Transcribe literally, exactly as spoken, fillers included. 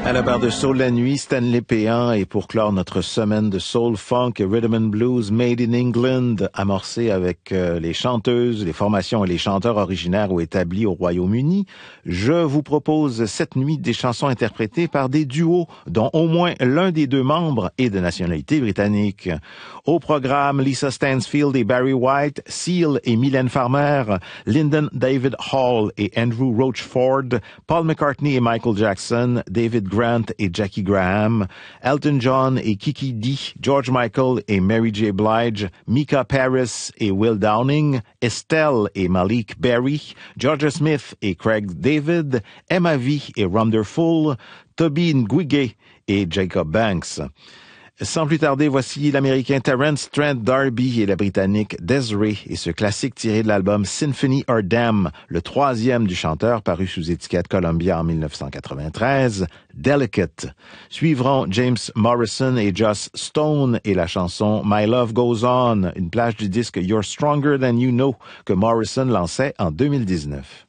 À la barre de Soul la nuit, Stanley Péan, et pour clore notre semaine de Soul, Funk et Rhythm and Blues Made in England, amorcée avec euh, les chanteuses, les formations et les chanteurs originaires ou établis au Royaume-Uni, je vous propose cette nuit des chansons interprétées par des duos dont au moins l'un des deux membres est de nationalité britannique. Au programme, Lisa Stansfield et Barry White, Seal et Mylène Farmer, Lyndon David Hall et Andrew Rochford, Paul McCartney et Michael Jackson, David Grant et Jackie Graham, Elton John et Kiki Dee, George Michael et Mary J. Blige, Mika Paris et Will Downing, Estelle et Malik Berry, Georgia Smith et Craig David, Emma V et Wonderful, Toby Nguige et Jacob Banks. Sans plus tarder, voici l'Américain Terence Trent D'Arby et la Britannique Des'ree et ce classique tiré de l'album Symphony or Damn, le troisième du chanteur paru sous étiquette Columbia en dix-neuf cent quatre-vingt-treize, Delicate. Suivront James Morrison et Joss Stone et la chanson My Love Goes On, une plage du disque You're Stronger Than You Know que Morrison lançait en deux mille dix-neuf.